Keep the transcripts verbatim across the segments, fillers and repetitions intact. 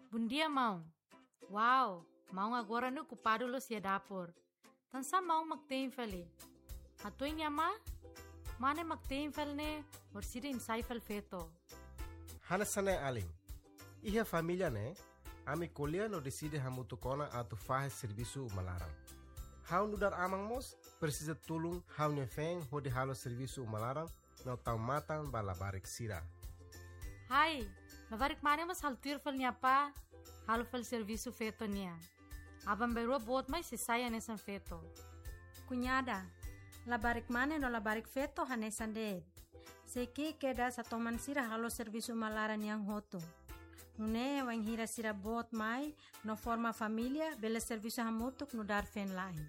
Bom dia, mão. Uau, mão agora no ocupado lo sia dapur. Tansa mão magtein fali. Atoy niya ma? Mane magtein fal ne, orsida insay fal feto. Hanasane aling. Iha família ne, ami kolia no decide hamutu kona atu fahe serviço malaram. Hau nudar amang mos, precisa tulung hau ne feng hodi halo serviço malaram no tau matan balabarik sira. Hai, labarik mane mas haltir fal niya pa, halo fal serviço feto niya. Abang berua bot mai se saya nesan feto. Cunhada, labarik mane no labarik feto hanesan de. Seki queda sa toman sira halo serviço malaran yang hoto. Nune wang hira sira bot mai no forma família bela serviço hamutuk no dar fen lain.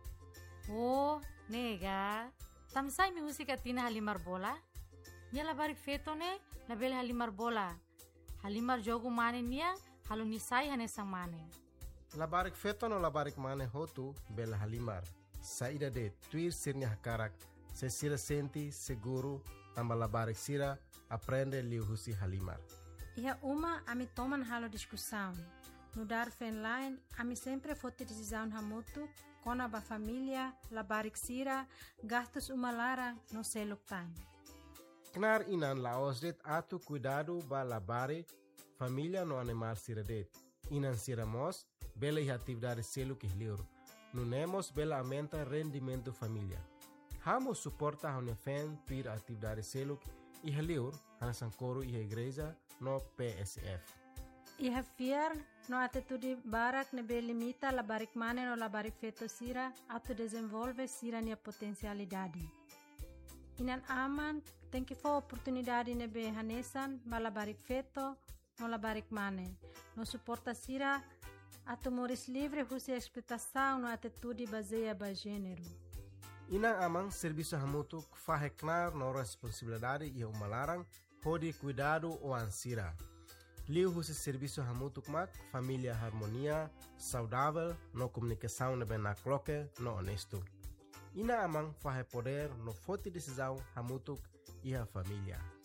Oh, nega. Tamsay mi musika tina halimar bola? Nia labarik feto ne, label halimar bola. Halimar jogo mane nia, halo nisay hanesang mane. Labarik feto no labarik mane hotu bela halimar. Saída de tuir sirnya hakarak, se sira senti seguro tamba labarik sira aprende liu husi halimar. Ia uma ami toman halo discussão. No dar fen line, ami sempre fote decisão hamutu, kona ba família, labarik sira, gastos umalara no seluk time. Knar inan laos det atu cuidado ba labare família no animal sira det. Inan sira mos, bela e atividade seluk ihliur. Nunemos bela aumenta rendimento família. Hamo suporta hone fen tuir atividade seluk ihliur, hanasan coro e igreja no P S F. Iha fiar no atitude barak nebe limita labarik mane no labarik feto sira auto desenvolve sira nia potencialidade. Inan aman tem que for oportunidade nebe hanesan ba labarik feto no labarik mane. No suporta sira ato moris livre husi expectação no atitude baseia ba gênero. Inang amang serviço hamutuk faheknar no responsabilidade e umalarang hodi cuidado o ansira. Liu husi serviço hamutuk mak família harmonia, saudável, no comunicação nebe na cloque, no honesto. Ina amang fahe poder no forte decisão hamutuk e a família.